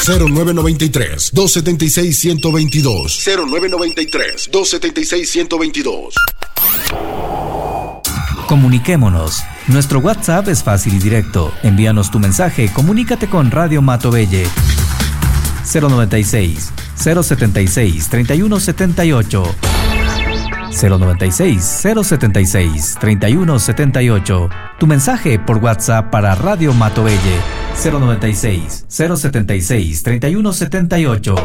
0993-276-122. 0993-276-122. Comuniquémonos. Nuestro WhatsApp es fácil y directo. Envíanos tu mensaje, comunícate con Radio Matovelle. 096 076 3178. 096 076 3178. Tu mensaje por WhatsApp para Radio Matovelle. 096 076 3178.